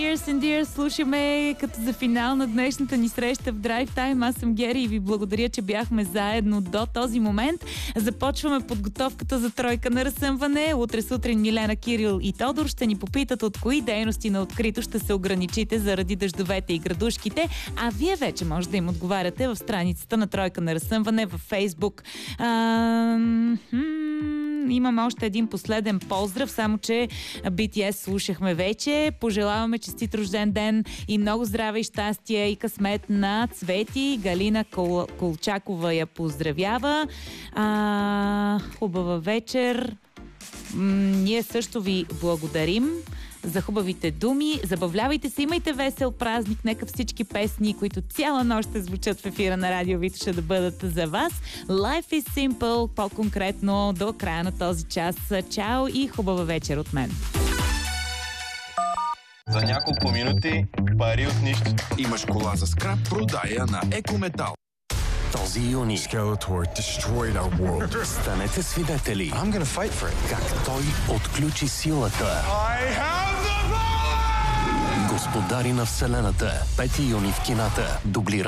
Years and Years слушаме като за финал на днешната ни среща в Drive Time. Аз съм Гери и ви благодаря, че бяхме заедно до този момент. Започваме подготовката за тройка на разсъмване. Утре сутрин Милена, Кирил и Тодор ще ни попитат от кои дейности на открито ще се ограничите заради дъждовете и градушките, а вие вече може да им отговаряте в страницата на тройка на разсъмване във Фейсбук. Имаме още един последен поздрав, само че BTS слушахме вече. Пожелаваме честит рожден ден и много здраве и щастие и късмет на Цвети. Галина Колчакова я поздравява. Хубава вечер. Ние също ви благодарим за хубавите думи. Забавлявайте се, имайте весел празник. Нека всички песни, които цяла нощ ще звучат в ефира на Радио Витоша, да бъдат за вас. Life is simple, по-конкретно до края на този час. Чао и хубава вечер от мен. За няколко минути пари от нищо. Имаш кола за скрап, продай я на Екометал. Този юни Skeletor destroyed our world. станете свидетели I'm gonna fight for it. как той отключи силата. I have the power! Господари на Вселената. 5 юни в кината. Дублира